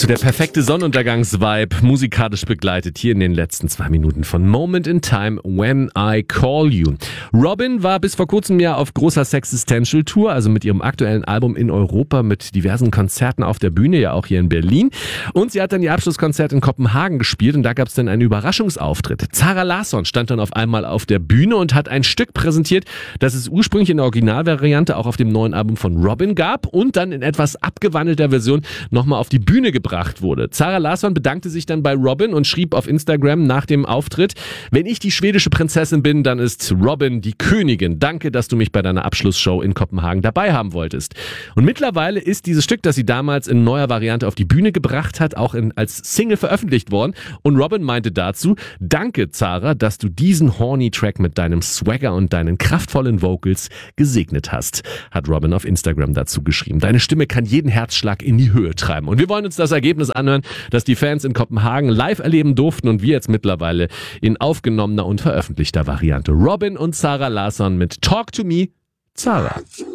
So der perfekte Sonnenuntergangs-Vibe, musikalisch begleitet hier in den letzten 2 Minuten von Moment in Time, When I Call You. Robyn war bis vor kurzem ja auf großer Sexistential-Tour, also mit ihrem aktuellen Album in Europa mit diversen Konzerten auf der Bühne, ja auch hier in Berlin. Und sie hat dann ihr Abschlusskonzert in Kopenhagen gespielt und da gab es dann einen Überraschungsauftritt. Zara Larsson stand dann auf einmal auf der Bühne und hat ein Stück präsentiert, das es ursprünglich in der Originalvariante auch auf dem neuen Album von Robyn gab und dann in etwas abgewandelter Version nochmal auf die Bühne gebracht wurde. Zara Larsson bedankte sich dann bei Robyn und schrieb auf Instagram nach dem Auftritt: Wenn ich die schwedische Prinzessin bin, dann ist Robyn die Königin. Danke, dass du mich bei deiner Abschlussshow in Kopenhagen dabei haben wolltest. Und mittlerweile ist dieses Stück, das sie damals in neuer Variante auf die Bühne gebracht hat, auch als Single veröffentlicht worden. Und Robyn meinte dazu: Danke, Zara, dass du diesen horny Track mit deinem Swagger und deinen kraftvollen Vocals gesegnet hast, hat Robyn auf Instagram dazu geschrieben. Deine Stimme kann jeden Herzschlag in die Höhe treiben. Und wir wollen uns das Ergebnis anhören, das die Fans in Kopenhagen live erleben durften und wir jetzt mittlerweile in aufgenommener und veröffentlichter Variante. Robyn und Zara Larsson mit Talk to Me, Zara.